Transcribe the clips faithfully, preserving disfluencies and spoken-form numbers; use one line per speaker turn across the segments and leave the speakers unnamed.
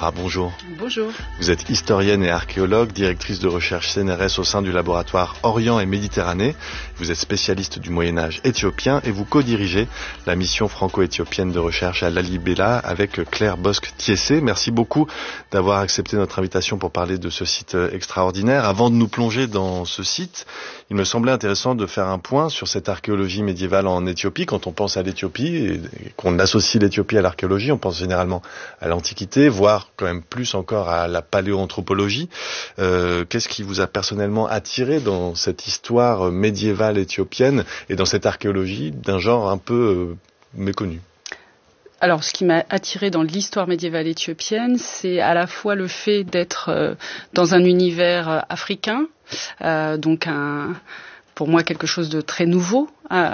Barbara, bonjour.
Bonjour.
Vous êtes historienne et archéologue, directrice de recherche C N R S au sein du laboratoire Orient et Méditerranée. Vous êtes spécialiste du Moyen-Âge éthiopien et vous co-dirigez la mission franco-éthiopienne de recherche à Lalibela avec Claire Bosc-Thiessé. Merci beaucoup d'avoir accepté notre invitation pour parler de ce site extraordinaire. Avant de nous plonger dans ce site, il me semblait intéressant de faire un point sur cette archéologie médiévale en Éthiopie. Quand on pense à l'Éthiopie et qu'on associe l'Éthiopie à l'archéologie, on pense généralement à l'Antiquité, voire quand même plus encore à la paléoanthropologie. Euh, qu'est-ce qui vous a personnellement attiré dans cette histoire médiévale éthiopienne et dans cette archéologie d'un genre un peu euh, méconnu ?
Alors, ce qui m'a attiré dans l'histoire médiévale éthiopienne, c'est à la fois le fait d'être euh, dans un univers africain, euh, donc un, pour moi quelque chose de très nouveau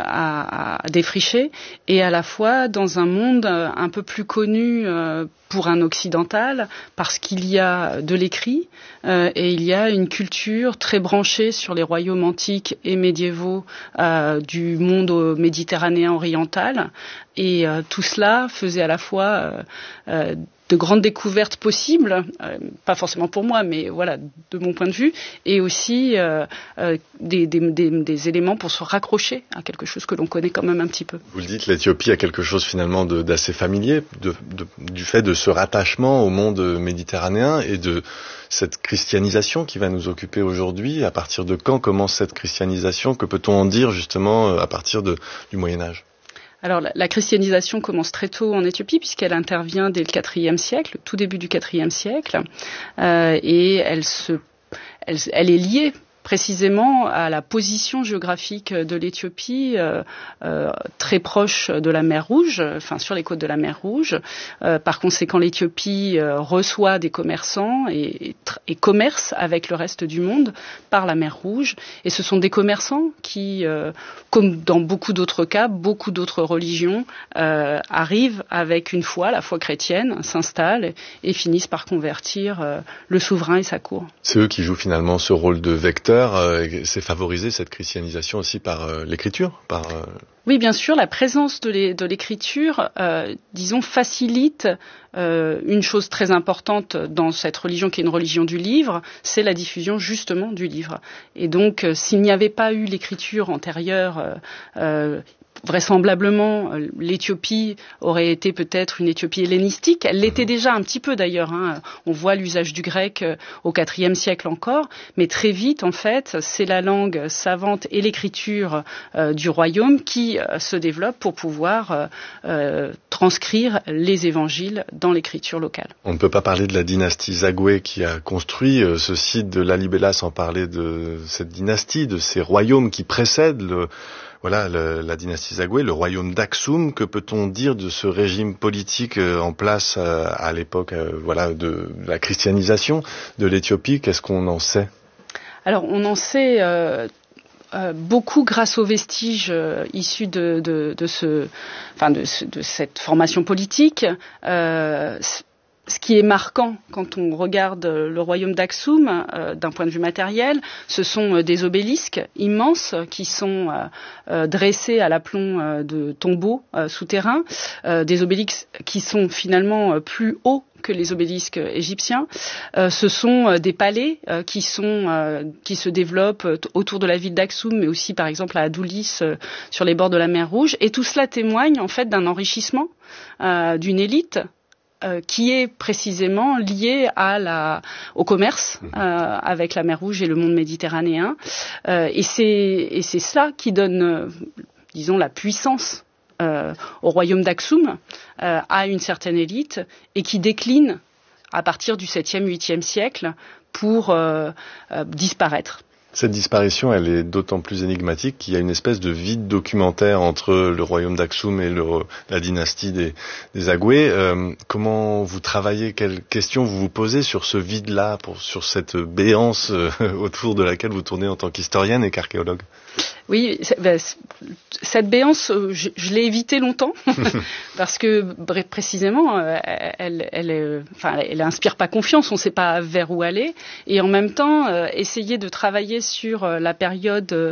à, à, à défricher, et à la fois dans un monde un peu plus connu euh, pour un occidental, parce qu'il y a de l'écrit euh, et il y a une culture très branchée sur les royaumes antiques et médiévaux euh, du monde méditerranéen oriental. Et euh, tout cela faisait à la fois euh, euh, de grandes découvertes possibles, euh, pas forcément pour moi, mais voilà, de mon point de vue, et aussi euh, euh, des, des, des, des éléments pour se raccrocher à quelque chose que l'on connaît quand même un petit peu.
Vous le dites, l'Éthiopie a quelque chose finalement de, d'assez familier, de, de, du fait de ce rattachement au monde méditerranéen et de cette christianisation qui va nous occuper aujourd'hui. À partir de quand commence cette christianisation ? Que peut-on en dire justement à partir de, du Moyen-Âge ?
Alors, la, la christianisation commence très tôt en Éthiopie puisqu'elle intervient dès le quatrième siècle, tout début du quatrième siècle, euh, et elle, se, elle, elle est liée précisément à la position géographique de l'Éthiopie, euh, euh, très proche de la mer Rouge, enfin sur les côtes de la mer Rouge. Euh, par conséquent, l'Éthiopie euh, reçoit des commerçants et, et, et commerce avec le reste du monde par la mer Rouge. Et ce sont des commerçants qui, euh, comme dans beaucoup d'autres cas, beaucoup d'autres religions, euh, arrivent avec une foi, la foi chrétienne, s'installent et, et finissent par convertir euh, le souverain et sa cour.
C'est eux qui jouent finalement ce rôle de vecteur. C'est favoriser cette christianisation aussi par euh, l'écriture, par euh...
Oui, bien sûr, la présence de, l'é- de l'écriture, euh, disons, facilite euh, une chose très importante dans cette religion qui est une religion du livre, c'est la diffusion justement du livre. Et donc, euh, s'il n'y avait pas eu l'écriture antérieure, euh, euh, vraisemblablement, l'Éthiopie aurait été peut-être une Éthiopie hellénistique. Elle l'était déjà un petit peu d'ailleurs. Hein. On voit l'usage du grec au quatrième siècle encore, mais très vite, en fait, c'est la langue savante et l'écriture euh, du royaume qui euh, se développe pour pouvoir euh, euh, transcrire les évangiles dans l'écriture locale.
On ne peut pas parler de la dynastie Zagoué qui a construit euh, ce site de Lalibela sans parler de cette dynastie, de ces royaumes qui précèdent le Voilà, le, la dynastie Zagoué, le royaume d'Aksum. Que peut-on dire de ce régime politique euh, en place euh, à l'époque euh, voilà, de la christianisation de l'Éthiopie ? Qu'est-ce qu'on en sait ?
Alors, on en sait euh, euh, beaucoup grâce aux vestiges euh, issus de, de, de, ce, enfin de, de cette formation politique. Euh, Ce qui est marquant quand on regarde le royaume d'Aksum, euh, d'un point de vue matériel, ce sont euh, des obélisques immenses qui sont euh, euh, dressés à l'aplomb euh, de tombeaux euh, souterrains, euh, des obélisques qui sont finalement euh, plus hauts que les obélisques égyptiens. Euh, ce sont euh, des palais euh, qui sont euh, qui se développent euh, autour de la ville d'Aksum, mais aussi par exemple à Adulis euh, sur les bords de la mer Rouge. Et tout cela témoigne en fait d'un enrichissement euh, d'une élite Euh, qui est précisément lié à la, au commerce euh, avec la mer Rouge et le monde méditerranéen. Euh, et, c'est, et c'est cela qui donne, euh, disons, la puissance euh, au royaume d'Aksum, euh, à une certaine élite, et qui décline à partir du septième, huitième siècle pour euh, euh, disparaître.
Cette disparition, elle est d'autant plus énigmatique qu'il y a une espèce de vide documentaire entre le royaume d'Aksum et le, la dynastie des, des Zagoué. Euh, comment vous travaillez ? Quelles questions vous vous posez sur ce vide-là, pour, sur cette béance euh, autour de laquelle vous tournez en tant qu'historienne et qu'archéologue ?
Oui, ben, cette béance, je, je l'ai évitée longtemps parce que précisément, elle, elle, elle, enfin, elle inspire pas confiance. On ne sait pas vers où aller, et en même temps, essayer de travailler sur la période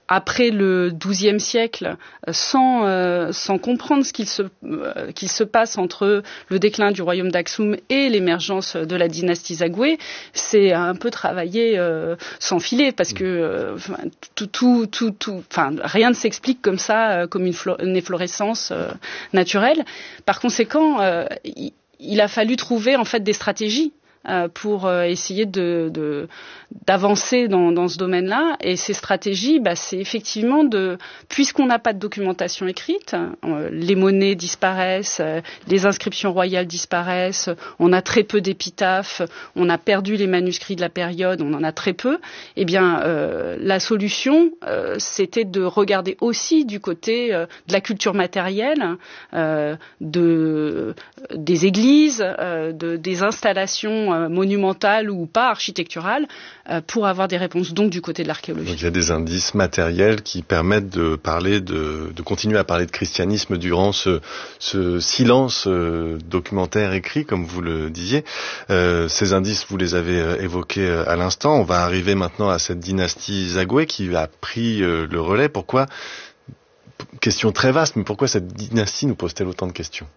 après le douzième siècle, sans, euh, sans comprendre ce qu'il se, euh, qu'il se passe entre le déclin du royaume d'Aksum et l'émergence de la dynastie Zagoué, c'est un peu travailler euh, sans filet, parce que euh, tout, tout, tout, tout, enfin, rien ne s'explique comme ça, euh, comme une, flo- une efflorescence euh, naturelle. Par conséquent, euh, il, il a fallu trouver en fait des stratégies euh, pour euh, essayer de, de d'avancer dans, dans ce domaine-là. Et ces stratégies, bah, c'est effectivement de, puisqu'on n'a pas de documentation écrite, euh, les monnaies disparaissent, euh, les inscriptions royales disparaissent, on a très peu d'épitaphes, on a perdu les manuscrits de la période, on en a très peu. Eh bien, euh, la solution, euh, c'était de regarder aussi du côté euh, de la culture matérielle, euh, de, des églises, euh, de, des installations euh, monumentales ou pas architecturales, pour avoir des réponses, donc du côté de l'archéologie.
Donc il y a des indices matériels qui permettent de parler de, de continuer à parler de christianisme durant ce, ce silence euh, documentaire écrit, comme vous le disiez. Euh, ces indices, vous les avez euh, évoqués euh, à l'instant. On va arriver maintenant à cette dynastie Zagoué qui a pris euh, le relais. Pourquoi, question très vaste, mais pourquoi cette dynastie nous pose-t-elle autant de questions?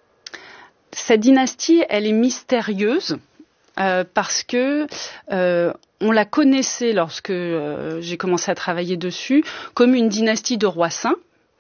Cette dynastie, elle est mystérieuse. Euh, parce que euh, on la connaissait lorsque euh, j'ai commencé à travailler dessus comme une dynastie de rois saints.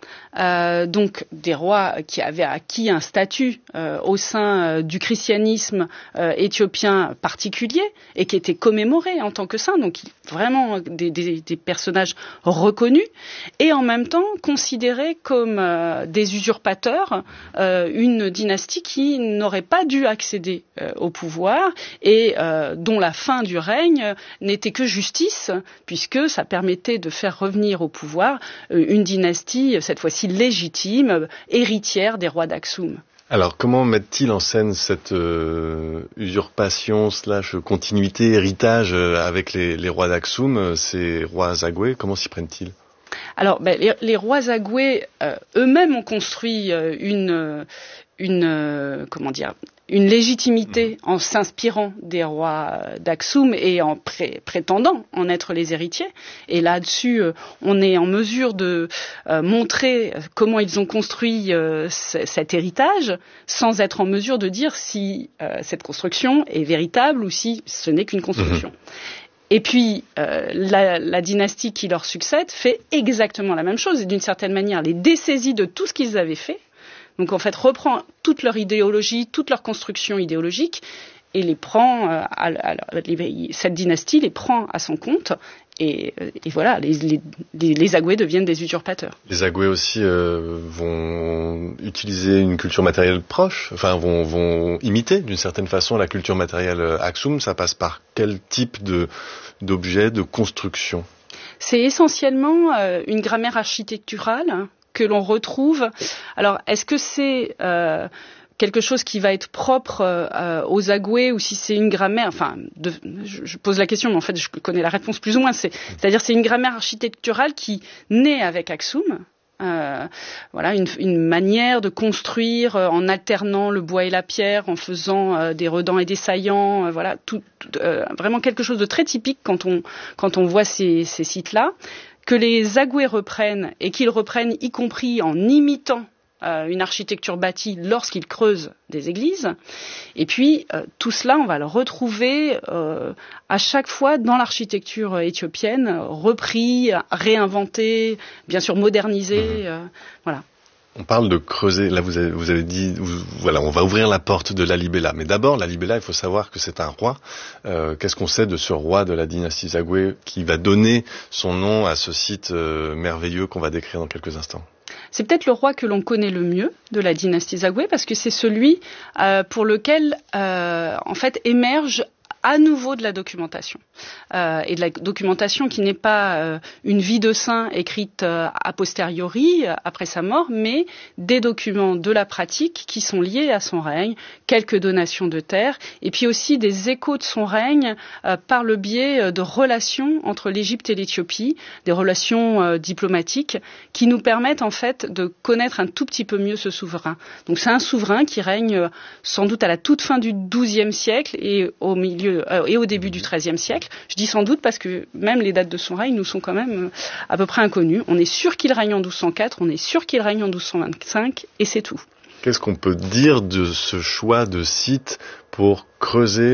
Euh, donc des rois qui avaient acquis un statut euh, au sein euh, du christianisme euh, éthiopien particulier et qui étaient commémorés en tant que saints, donc vraiment des, des, des personnages reconnus, et en même temps considérés comme euh, des usurpateurs, euh, une dynastie qui n'aurait pas dû accéder euh, au pouvoir et euh, dont la fin du règne n'était que justice, puisque ça permettait de faire revenir au pouvoir euh, une dynastie, cette fois-ci légitime, héritière des rois d'Aksum.
Alors, comment mettent-ils en scène cette euh, usurpation slash continuité, héritage euh, avec les, les rois d'Aksum, ces rois Zagoué? Comment s'y prennent-ils?
Alors, ben, les, les rois Zagoué euh, eux-mêmes ont construit euh, une, une euh, comment dire, une légitimité en s'inspirant des rois d'Aksum et en pré- prétendant en être les héritiers. Et là-dessus, euh, on est en mesure de euh, montrer comment ils ont construit euh, c- cet héritage, sans être en mesure de dire si euh, cette construction est véritable ou si ce n'est qu'une construction. Mmh. Et puis, euh, la, la dynastie qui leur succède fait exactement la même chose et d'une certaine manière les dessaisit de tout ce qu'ils avaient fait. Donc en fait reprend toute leur idéologie, toute leur construction idéologique et les prend, euh, à, à, à, les, cette dynastie les prend à son compte et, et voilà, les, les, les, les Zagoué deviennent des usurpateurs.
Les Zagoué aussi euh, vont utiliser une culture matérielle proche, enfin vont, vont imiter d'une certaine façon la culture matérielle Aksum. Ça passe par quel type de, d'objets, de construction?
C'est essentiellement euh, une grammaire architecturale que l'on retrouve. Alors, est-ce que c'est euh, quelque chose qui va être propre euh, aux Zagoué ou si c'est une grammaire, enfin, de, je, je pose la question, mais en fait, je connais la réponse plus ou moins. C'est, c'est-à-dire, c'est une grammaire architecturale qui naît avec Aksum. Euh, voilà, une, une manière de construire euh, en alternant le bois et la pierre, en faisant euh, des redans et des saillants. Euh, voilà, tout, tout, euh, vraiment quelque chose de très typique quand on quand on voit ces, ces sites-là, que les Zagoué reprennent et qu'ils reprennent y compris en imitant euh, une architecture bâtie lorsqu'ils creusent des églises. Et puis euh, tout cela, on va le retrouver euh, à chaque fois dans l'architecture éthiopienne, repris, réinventé, bien sûr modernisé. Euh, voilà.
On parle de creuser. Là, vous avez, vous avez dit, vous, voilà, on va ouvrir la porte de Lalibela. Mais d'abord, Lalibela, il faut savoir que c'est un roi. Euh, qu'est-ce qu'on sait de ce roi de la dynastie Zagoué qui va donner son nom à ce site euh, merveilleux qu'on va décrire dans quelques instants?
C'est peut-être le roi que l'on connaît le mieux de la dynastie Zagoué parce que c'est celui euh, pour lequel, euh, en fait, émerge à nouveau de la documentation. Euh, et de la documentation qui n'est pas euh, une vie de saint écrite euh, a posteriori, euh, après sa mort, mais des documents de la pratique qui sont liés à son règne, quelques donations de terres, et puis aussi des échos de son règne euh, par le biais euh, de relations entre l'Égypte et l'Éthiopie, des relations euh, diplomatiques qui nous permettent en fait de connaître un tout petit peu mieux ce souverain. Donc c'est un souverain qui règne euh, sans doute à la toute fin du douzième siècle et au milieu milieu euh, et au début du treizième siècle. Je dis sans doute parce que même les dates de son règne nous sont quand même euh, à peu près inconnues. On est sûr qu'il règne en douze cent quatre, on est sûr qu'il règne en douze cent vingt-cinq, et c'est tout.
Qu'est-ce qu'on peut dire de ce choix de site pour creuser